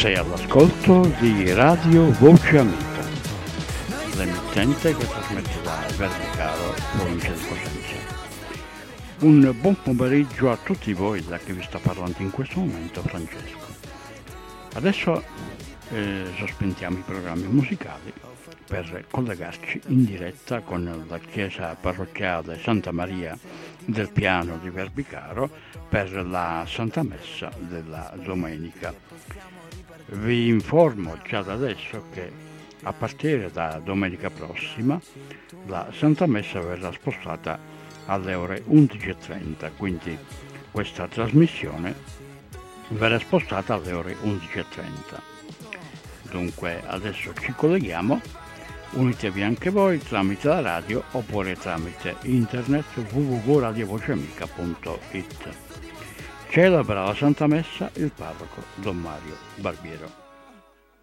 Sei all'ascolto di Radio Voce Amica, l'emittente che trasmette da Verbicaro, provincia di Cosenza. Un buon pomeriggio a tutti voi, da chi vi sta parlando in questo momento, Francesco. Adesso sospendiamo i programmi musicali per collegarci in diretta con la chiesa parrocchiale Santa Maria del Piano di Verbicaro per la Santa Messa della domenica. Vi informo già da adesso che a partire da domenica prossima la Santa Messa verrà spostata alle ore 11:30, quindi questa trasmissione verrà spostata alle ore 11:30. Dunque adesso ci colleghiamo, unitevi anche voi tramite la radio oppure tramite internet www.radiovoceamica.it. Celebra la Santa Messa il parroco Don Mario Barbiero.